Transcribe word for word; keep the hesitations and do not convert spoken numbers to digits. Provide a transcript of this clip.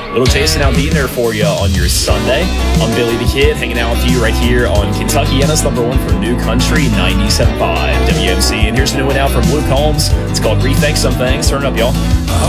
Little Jason Aldean there for you on your Sunday. I'm Billy the Kid, hanging out with you right here on Kentuckiana's number one for New Country, ninety-seven point five W M C. And here's a new one out from Luke Holmes. It's called Rethink Some Things. Turn it up, y'all.